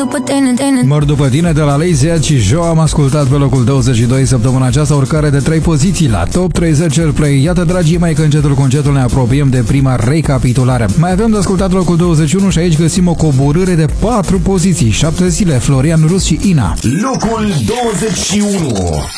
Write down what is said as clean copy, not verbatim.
Mor după tine de la Lazy Edge și Joe am ascultat pe locul 22 săptămâna aceasta, urcare de 3 poziții la Top 30 Airplay. Iată, dragii mei, că încetul cu încetul ne apropiem de prima recapitulare. Mai avem de ascultat locul 21 și aici găsim o coborâre de 4 poziții, 7 zile, Florian Rus și Ina. Locul 21.